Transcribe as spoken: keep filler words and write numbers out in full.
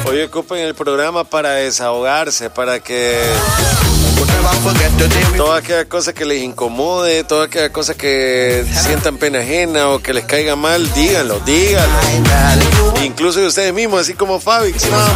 Hoy ocupen el programa para desahogarse, para que toda aquella cosa que les incomode, toda aquella cosa que sientan pena ajena o que les caiga mal, díganlo, díganlo. Incluso de ustedes mismos, así como Fabix. No,